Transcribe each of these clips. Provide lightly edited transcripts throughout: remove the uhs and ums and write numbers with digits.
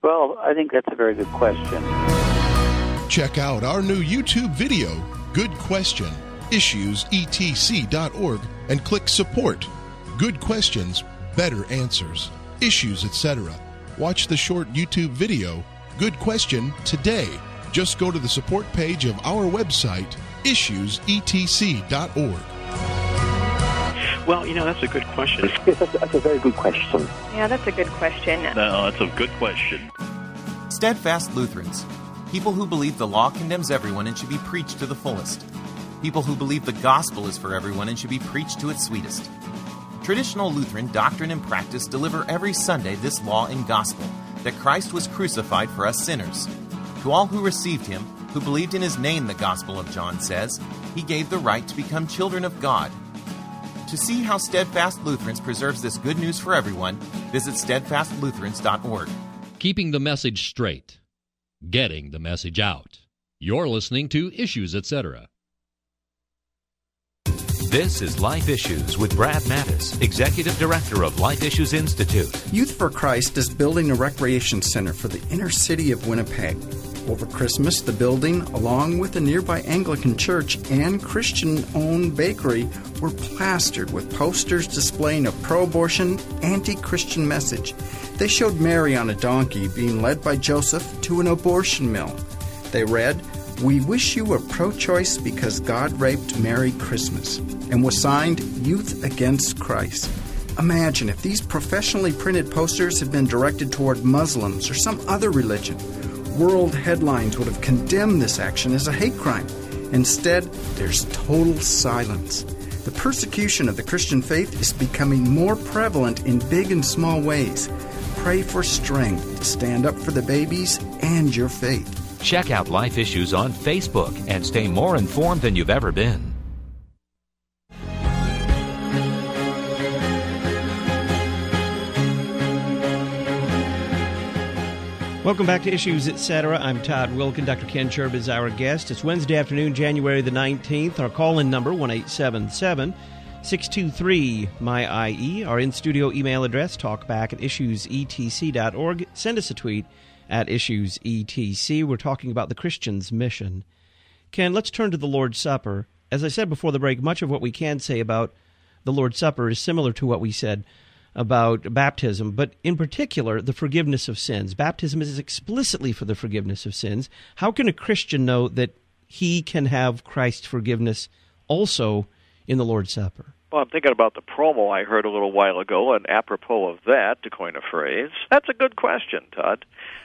Well, I think that's a very good question. Check out our new YouTube video, Good Question, issuesetc.org, and click Support. Good questions, better answers, issues, etc. Watch the short YouTube video, Good Question, today. Just go to the support page of our website, issuesetc.org. Well, that's a good question. That's a very good question. Yeah, that's a good question. No, that's a good question. Steadfast Lutherans. People who believe the law condemns everyone and should be preached to the fullest. People who believe the gospel is for everyone and should be preached to its sweetest. Traditional Lutheran doctrine and practice deliver every Sunday this law and gospel, that Christ was crucified for us sinners. To all who received him, who believed in his name, the Gospel of John says, he gave the right to become children of God. To see how Steadfast Lutherans preserves this good news for everyone, visit steadfastlutherans.org. Keeping the message straight. Getting the message out. You're listening to Issues, Etc. This is Life Issues with Brad Mattis, Executive Director of Life Issues Institute. Youth for Christ is building a recreation center for the inner city of Winnipeg. Over Christmas, the building, along with a nearby Anglican church and Christian-owned bakery, were plastered with posters displaying a pro-abortion, anti-Christian message. They showed Mary on a donkey being led by Joseph to an abortion mill. They read, "We wish you were pro-choice because God raped Merry Christmas," and was signed Youth Against Christ. Imagine if these professionally printed posters had been directed toward Muslims or some other religion. World headlines would have condemned this action as a hate crime. Instead, there's total silence. The persecution of the Christian faith is becoming more prevalent in big and small ways. Pray for strength to stand up for the babies and your faith. Check out Life Issues on Facebook and stay more informed than you've ever been. Welcome back to Issues, Etc. I'm Todd Wilkin. Dr. Ken Sherb is our guest. It's Wednesday afternoon, January the 19th. Our call-in number, 1-877-623-MY-IE. Our in-studio email address, talkback@issuesetc.org. Send us a tweet at issuesetc. We're talking about the Christian's mission. Ken, let's turn to the Lord's Supper. As I said before the break, much of what we can say about the Lord's Supper is similar to what we said about baptism, but in particular, the forgiveness of sins. Baptism is explicitly for the forgiveness of sins. How can a Christian know that he can have Christ's forgiveness also in the Lord's Supper? Well, I'm thinking about the promo I heard a little while ago, and apropos of that, to coin a phrase, that's a good question, Todd.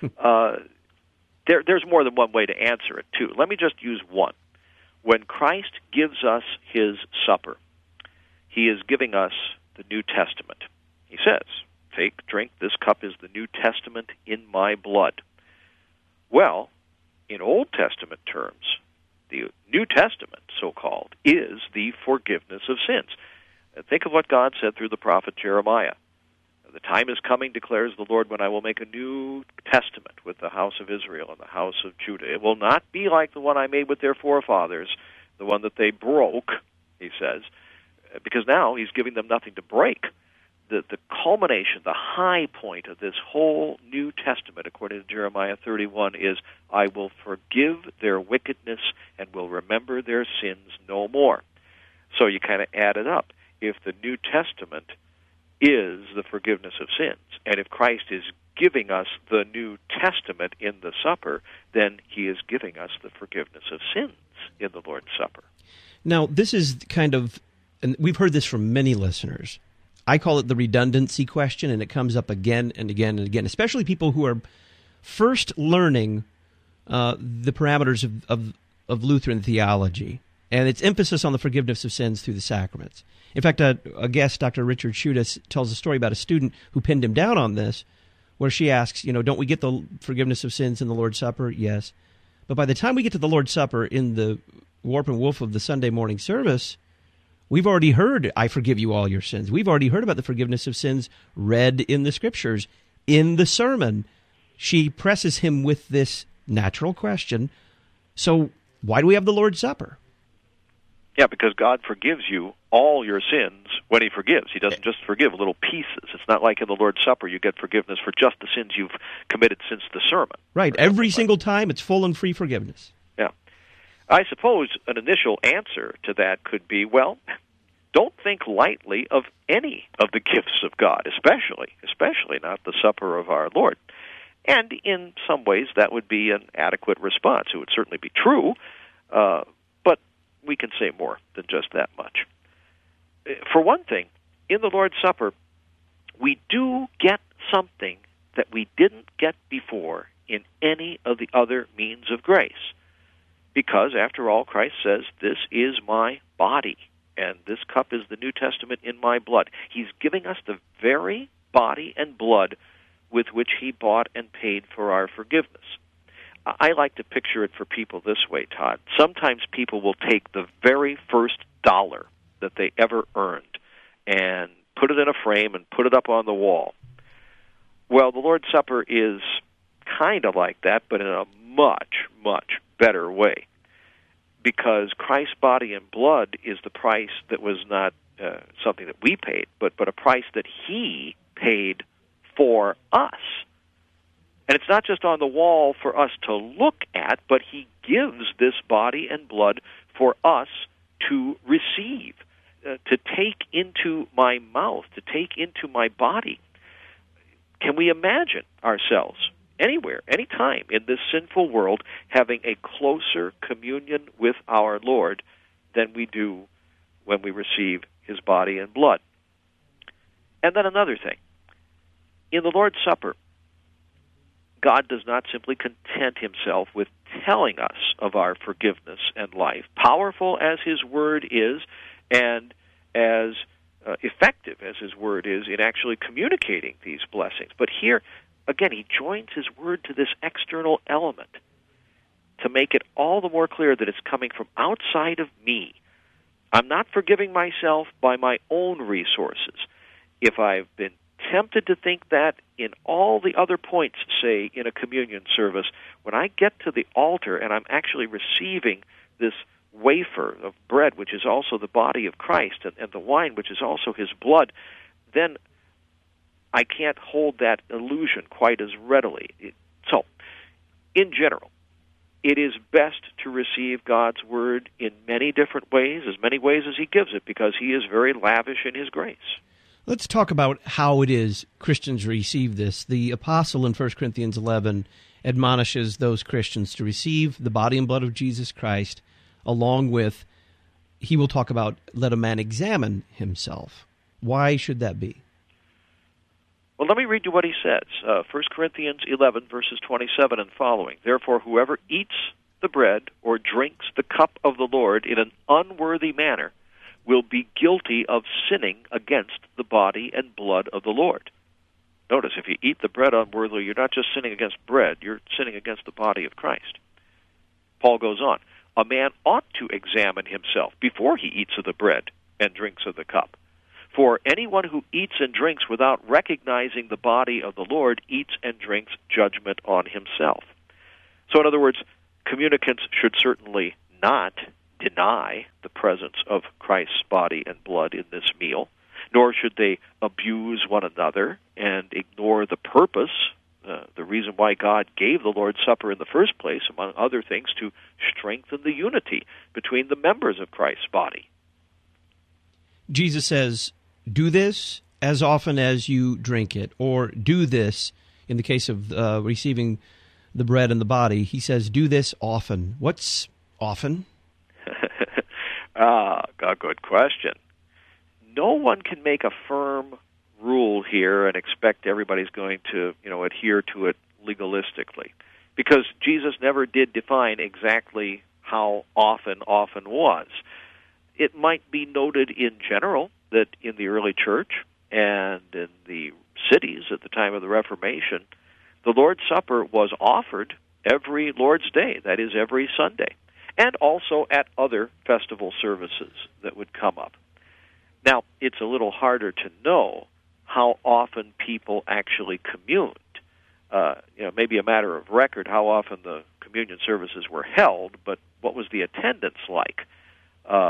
There's more than one way to answer it, too. Let me just use one. When Christ gives us his supper, he is giving us the New Testament. He says, "Take, drink, this cup is the New Testament in my blood." Well, in Old Testament terms, the New Testament, so-called, is the forgiveness of sins. Think of what God said through the prophet Jeremiah. "The time is coming, declares the Lord, when I will make a new testament with the house of Israel and the house of Judah. It will not be like the one I made with their forefathers, the one that they broke," he says, because now he's giving them nothing to break. The culmination, the high point of this whole New Testament, according to Jeremiah 31, is, "I will forgive their wickedness and will remember their sins no more." So you kind of add it up. If the New Testament is the forgiveness of sins, and if Christ is giving us the New Testament in the supper, then he is giving us the forgiveness of sins in the Lord's Supper. Now, this is kind of, and we've heard this from many listeners, I call it the redundancy question, and it comes up again and again and again, especially people who are first learning the parameters of Lutheran theology, and its emphasis on the forgiveness of sins through the sacraments. In fact, a guest, Dr. Richard Schudas, tells a story about a student who pinned him down on this, where she asks, don't we get the forgiveness of sins in the Lord's Supper? Yes. But by the time we get to the Lord's Supper in the warp and woof of the Sunday morning service, we've already heard, "I forgive you all your sins." We've already heard about the forgiveness of sins read in the Scriptures. In the sermon, she presses him with this natural question, so why do we have the Lord's Supper? Yeah, because God forgives you all your sins when He forgives. He doesn't just forgive little pieces. It's not like in the Lord's Supper you get forgiveness for just the sins you've committed since the sermon. Right. Every single time it's full and free forgiveness. Yeah. I suppose an initial answer to that could be, well, don't think lightly of any of the gifts of God, especially not the supper of our Lord. And in some ways that would be an adequate response. It would certainly be true, but we can say more than just that much. For one thing, in the Lord's Supper, we do get something that we didn't get before in any of the other means of grace. Because, after all, Christ says, "This is my body, and this cup is the New Testament in my blood." He's giving us the very body and blood with which He bought and paid for our forgiveness. I like to picture it for people this way, Todd. Sometimes people will take the very first dollar that they ever earned and put it in a frame and put it up on the wall. Well, the Lord's Supper is kind of like that, but in a much, much better way. Because Christ's body and blood is the price that was not something that we paid, but a price that He paid for us. And it's not just on the wall for us to look at, but He gives this body and blood for us to receive, to take into my mouth, to take into my body. Can we imagine ourselves anywhere, anytime in this sinful world having a closer communion with our Lord than we do when we receive His body and blood? And then another thing. In the Lord's Supper, God does not simply content Himself with telling us of our forgiveness and life, powerful as His Word is and as effective as His Word is in actually communicating these blessings. But here, again, He joins His Word to this external element to make it all the more clear that it's coming from outside of me. I'm not forgiving myself by my own resources. If I've been tempted to think that in all the other points, say, in a communion service, when I get to the altar and I'm actually receiving this wafer of bread, which is also the body of Christ, and the wine, which is also His blood, then I can't hold that illusion quite as readily. So, in general, it is best to receive God's Word in many different ways, as many ways as He gives it, because He is very lavish in His grace. Let's talk about how it is Christians receive this. The apostle in 1 Corinthians 11 admonishes those Christians to receive the body and blood of Jesus Christ, along with, he will talk about, let a man examine himself. Why should that be? Well, let me read you what he says. 1 Corinthians 11, verses 27 and following. Therefore, whoever eats the bread or drinks the cup of the Lord in an unworthy manner will be guilty of sinning against the body and blood of the Lord. Notice, if you eat the bread unworthily, you're not just sinning against bread, you're sinning against the body of Christ. Paul goes on, a man ought to examine himself before he eats of the bread and drinks of the cup. For anyone who eats and drinks without recognizing the body of the Lord eats and drinks judgment on himself. So in other words, communicants should certainly not deny the presence of Christ's body and blood in this meal, nor should they abuse one another and ignore the purpose, the reason why God gave the Lord's Supper in the first place, among other things, to strengthen the unity between the members of Christ's body. Jesus says, do this as often as you drink it, or do this, in the case of receiving the bread and the body, he says, do this often. What's often? A good question. No one can make a firm rule here and expect everybody's going to, adhere to it legalistically, because Jesus never did define exactly how often was. It might be noted in general that in the early church and in the cities at the time of the Reformation, the Lord's Supper was offered every Lord's Day, that is, every Sunday, and also at other festival services that would come up. Now, it's a little harder to know how often people actually communed. Maybe a matter of record how often the communion services were held, but what was the attendance like?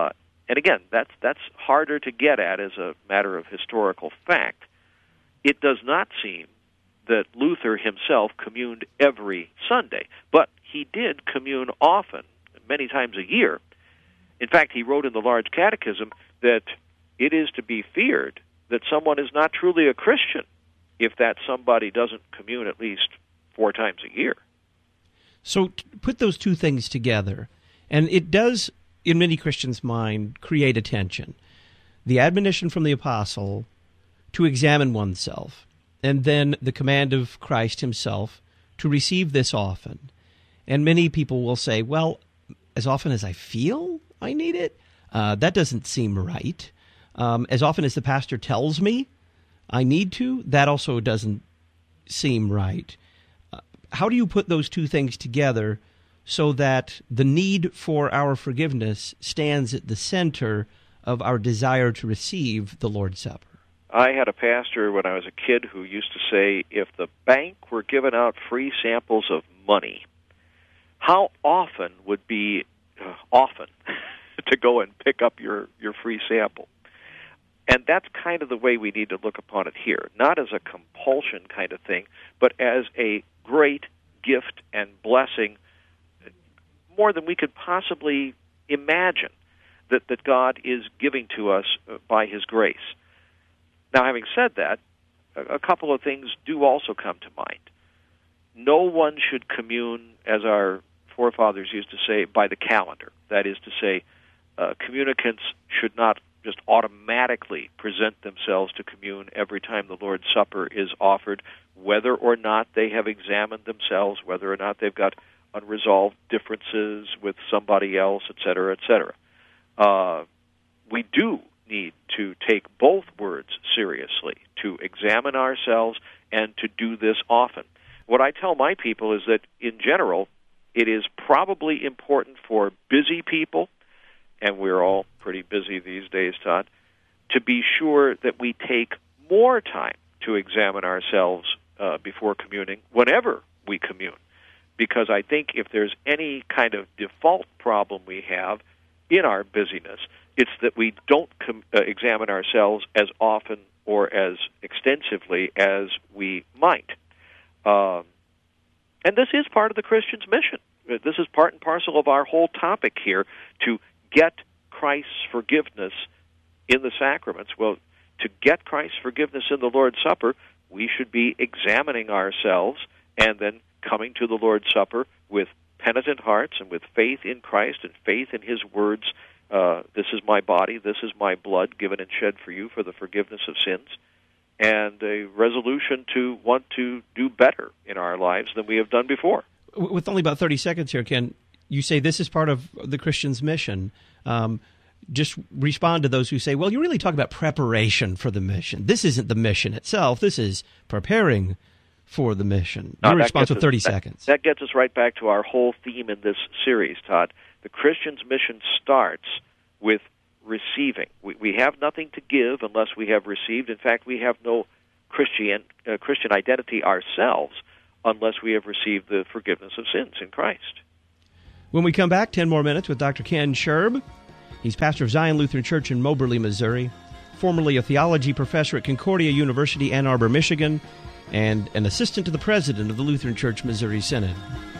and again, that's harder to get at as a matter of historical fact. It does not seem that Luther himself communed every Sunday, but he did commune often, many times a year. In fact, he wrote in the Large Catechism that it is to be feared that someone is not truly a Christian if that somebody doesn't commune at least 4 times a year. So put those two things together, and it does, in many Christians' mind, create a tension. The admonition from the apostle to examine oneself, and then the command of Christ himself to receive this often. And many people will say, well, as often as I feel I need it, that doesn't seem right. As often as the pastor tells me I need to, that also doesn't seem right. How do you put those two things together so that the need for our forgiveness stands at the center of our desire to receive the Lord's Supper? I had a pastor when I was a kid who used to say, if the bank were giving out free samples of money, how often would be often to go and pick up your free sample? And that's kind of the way we need to look upon it here, not as a compulsion kind of thing, but as a great gift and blessing, more than we could possibly imagine, that God is giving to us by His grace. Now, having said that, a couple of things do also come to mind. No one should commune, as our forefathers used to say, by the calendar. That is to say, communicants should not just automatically present themselves to commune every time the Lord's Supper is offered, whether or not they have examined themselves, whether or not they've got unresolved differences with somebody else, etc., etc. We do need to take both words seriously, to examine ourselves and to do this often. What I tell my people is that, in general, it is probably important for busy people, and we're all pretty busy these days, Todd, to be sure that we take more time to examine ourselves before communing, whenever we commune. Because I think if there's any kind of default problem we have in our busyness, it's that we don't examine ourselves as often or as extensively as we might. And this is part of the Christian's mission. This is part and parcel of our whole topic here, to get Christ's forgiveness in the sacraments. Well, to get Christ's forgiveness in the Lord's Supper, we should be examining ourselves and then coming to the Lord's Supper with penitent hearts and with faith in Christ and faith in His words. This is my body, this is my blood, given and shed for you for the forgiveness of sins, and a resolution to want to do better in our lives than we have done before. With only about 30 seconds here, Ken, you say this is part of the Christian's mission. Just respond to those who say, well, you really talk about preparation for the mission. This isn't the mission itself. This is preparing for the mission. Your response with 30 seconds. That gets us right back to our whole theme in this series, Todd. The Christian's mission starts with receiving. We have nothing to give unless we have received. In fact, we have no Christian identity ourselves unless we have received the forgiveness of sins in Christ. When we come back, 10 more minutes with Dr. Ken Scherb. He's pastor of Zion Lutheran Church in Moberly, Missouri, formerly a theology professor at Concordia University, Ann Arbor, Michigan, and an assistant to the president of the Lutheran Church Missouri Synod.